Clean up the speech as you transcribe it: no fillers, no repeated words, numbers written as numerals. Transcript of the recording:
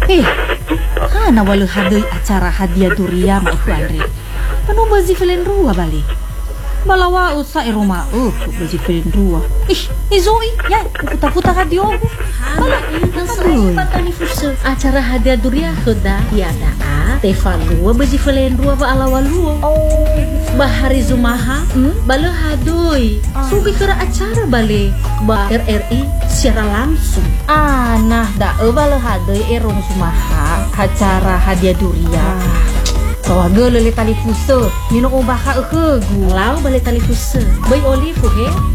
Hana walau hadai acara hadiah durian mah iku Andre. Penuh bazi filen rua balik. Balawa usa rumah bazi filen rua. Izoi ya puta-puta hadiah. Bala ini patani fuso acara hadiah durian sudah tiada Tevalua bazi filen rua ba alawalua. Bahari Zumaha bala hadoi. Subi kira acara balik ba RRI secara langsung. Nah da bala hadai erong Zumaha acara hadiah durian. Tawaga lele tali fuso, minum ubah ka gu. Lau balik tali fuso. Bay olive he.